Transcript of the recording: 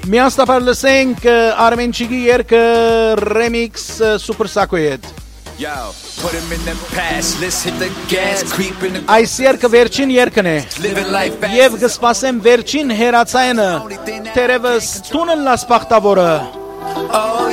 Միանստապար լսենք Արմենչիկի երկը remix Super Sako-յետ Այս երկը վերջին երկն է Եվ գսպասեմ վերջին հերացայնը Թերևս տունն լաս պախտավորը